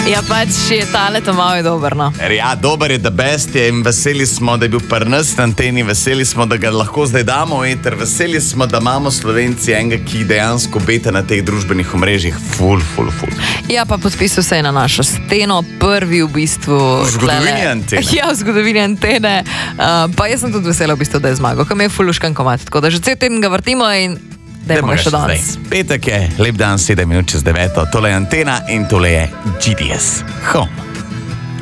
Ja, pač je tale to malo je dober, no. Ja, dober je, the best je in veseli smo, da je bil pri nas na anteni, veseli smo, da ga lahko zdaj damo v eter, veseli smo, da imamo Slovenci enega, ki dejansko beta na teh družbenih omrežjih. Ful. Ja, pa podpisal se je na našo steno, prvi v bistvu. V zgodovini antene. Ja, v zgodovini antene. Pa jaz sem tudi vesela v bistvu, da je zmagal, kam je fuluškan komat, tako da že cel teden ga vrtimo in dajmo ga še danes. Petek je, lep dan, 7 minut čez 9. Tole je antena in tole je GDS Home.